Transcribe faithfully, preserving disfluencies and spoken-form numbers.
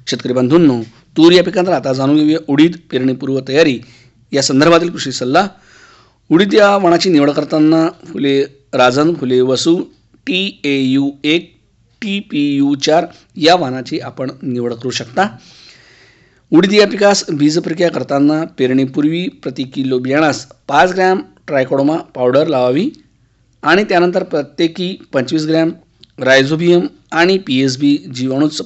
शेतकरी बंधूंनो, तूर या पिकांतर आता जाणून घेऊया उडीद पेरणीपूर्व तयारी या संदर्भातील कृषी सल्ला. उडीद या वाणाची निवड करताना फुले राजन, फुले वसू, टी ए यू एक, टी पी यू चार या वाणाची आपण निवड करू शकता. उडीद या पिकास बीज प्रक्रिया करताना पेरणीपूर्वी प्रति किलो बियाणास पाच ग्रॅम ट्रायकोडर्मा पावडर लावावी आणि त्यानंतर प्रत्येकी पंचवीस ग्रॅम रायझोबियम आणि पी एस बी जीवाणूच